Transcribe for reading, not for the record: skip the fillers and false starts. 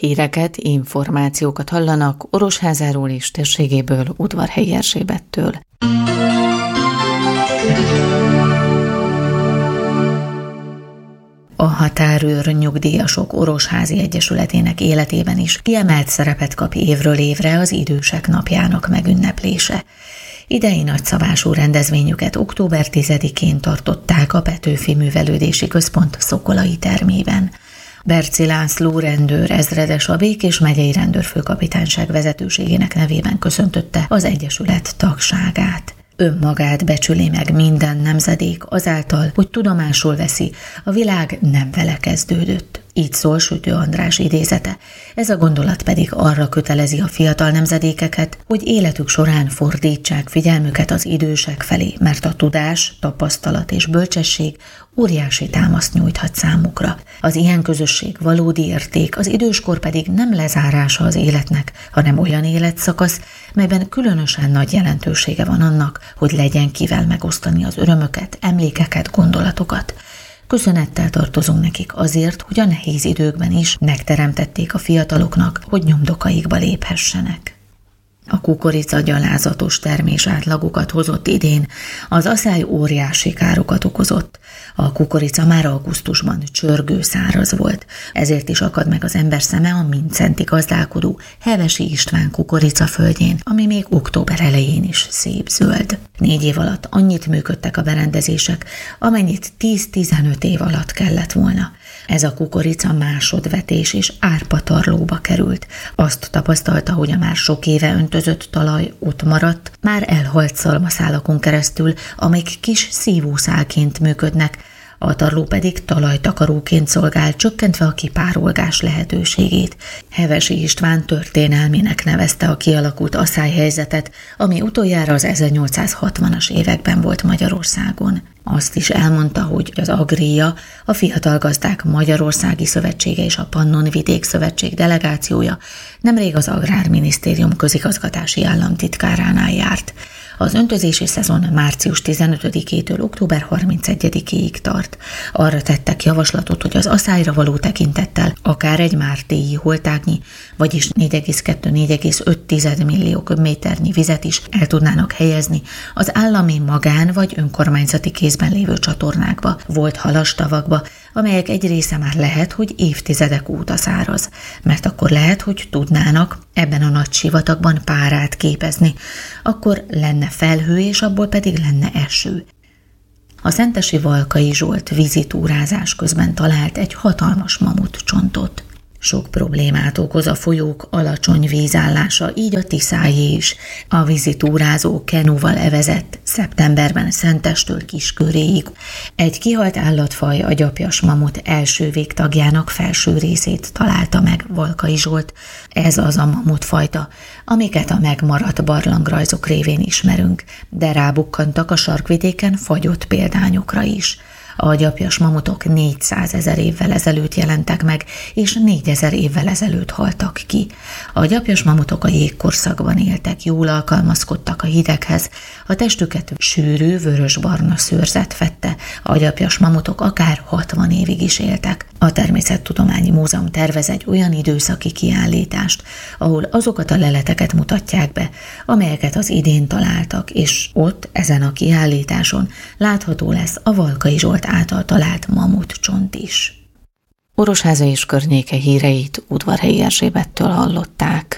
Híreket, információkat hallanak Orosházáról és térségéből, Udvarhelyi Erzsébettől. A Határőr Nyugdíjasok Orosházi Egyesületének életében is kiemelt szerepet kap évről évre az Idősek Napjának megünneplése. Idei nagyszabású rendezvényüket október 10-én tartották a Petőfi Művelődési Központ Szokolai termében. Berczy László rendőr ezredes a Békés megyei rendőrfőkapitányság vezetőségének nevében köszöntötte az egyesület tagságát. Önmagát becsüli meg minden nemzedék azáltal, hogy tudomásul veszi, a világ nem vele kezdődött. Így szól Sütő András idézete. Ez a gondolat pedig arra kötelezi a fiatal nemzedékeket, hogy életük során fordítsák figyelmüket az idősek felé, mert a tudás, tapasztalat és bölcsesség óriási támaszt nyújthat számukra. Az ilyen közösség valódi érték, az időskor pedig nem lezárása az életnek, hanem olyan életszakasz, melyben különösen nagy jelentősége van annak, hogy legyen kivel megosztani az örömöket, emlékeket, gondolatokat. Köszönettel tartozunk nekik azért, hogy a nehéz időkben is megteremtették a fiataloknak, hogy nyomdokaikba léphessenek. A kukorica gyalázatos termés átlagokat hozott idén, az aszály óriási károkat okozott. A kukorica már augusztusban csörgő száraz volt, ezért is akad meg az ember szeme a Mindszenty gazdálkodó Hevesi István kukoricaföldjén, ami még október elején is szép zöld. 4 év alatt annyit működtek a berendezések, amennyit 10-15 év alatt kellett volna. Ez a kukorica másodvetés és árpatarlóba került. Azt tapasztalta, hogy a már sok éve öntözött talaj ott maradt, már elhalt szalmaszálakon keresztül, amik kis szívószálként működnek, a tarló pedig talajtakaróként szolgál, csökkentve a kipárolgás lehetőségét. Hevesi István történelmének nevezte a kialakult aszályhelyzetet, ami utoljára az 1860-as években volt Magyarországon. Azt is elmondta, hogy az Agria, a Fiatal Gazdák Magyarországi Szövetsége és a Pannonvidék Szövetség delegációja nemrég az Agrárminisztérium közigazgatási államtitkáránál járt. Az öntözési szezon március 15-től október 31-ig tart. Arra tettek javaslatot, hogy az aszályra való tekintettel akár egy mártéi holtágnyi, vagyis 4,2-4,5 millió köbméternyi vizet is el tudnának helyezni az állami magán vagy önkormányzati kézben lévő csatornákba, volt halastavakba, amelyek egy része már lehet, hogy évtizedek óta száraz, mert akkor lehet, hogy tudnának ebben a nagy sivatagban párát képezni, akkor lenne felhő, és abból pedig lenne eső. A szentesi Valkai Zsolt vízitúrázás közben talált egy hatalmas mamutcsontot. Sok problémát okoz a folyók alacsony vízállása, így a Tiszájé is. A vízitúrázó kenúval evezett szeptemberben Szentestől Kisköréig. Egy kihalt állatfaj, a gyapjas mamut első végtagjának felső részét találta meg Valkai Zsolt. Ez az a mamutfajta, amiket a megmaradt barlangrajzok révén ismerünk, de rábukkantak a sarkvidéken fagyott példányokra is. A gyapjas mamutok 400 000 évvel ezelőtt jelentek meg, és 4000 évvel ezelőtt haltak ki. A gyapjas mamutok a jégkorszakban éltek, jól alkalmazkodtak a hideghez, a testüket sűrű, vörös-barna szőrzet fedte, a gyapjas mamutok akár 60 évig is éltek. A Természettudományi Múzeum tervez egy olyan időszaki kiállítást, ahol azokat a leleteket mutatják be, amelyeket az idén találtak, és ott, ezen a kiállításon látható lesz a Valkai Zsolt által talált mamutcsont is. Orosháza és környéke híreit Udvarhelyi Erzsébettől hallották.